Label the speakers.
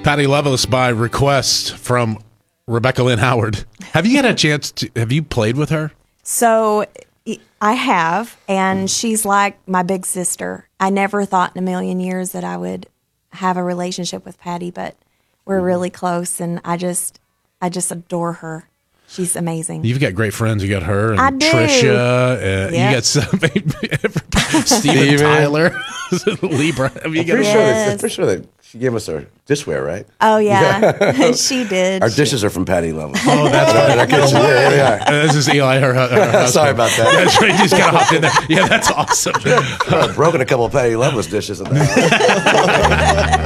Speaker 1: Patty Loveless by request from Rebecca Lynn Howard. Have you had a chance to, have you played with her?
Speaker 2: So I have, and she's like my big sister. I never thought in a million years that I would have a relationship with Patty, but we're really close, and I just adore her. She's amazing.
Speaker 1: You've got great friends. You got her and
Speaker 2: I do.
Speaker 1: Trisha.
Speaker 2: Yep.
Speaker 1: You got Steven Tyler, Libra.
Speaker 3: I'm pretty sure that she gave us our dishware, right?
Speaker 2: Oh, yeah. She did.
Speaker 3: Our dishes are from Patty Loveless.
Speaker 1: Oh, that's right.
Speaker 3: Yeah.
Speaker 1: This is Eli, her husband.
Speaker 3: Sorry about that.
Speaker 1: That's right. You just kind of hopped in there. Yeah, that's awesome.
Speaker 3: I've broken a couple of Patty Loveless dishes in there.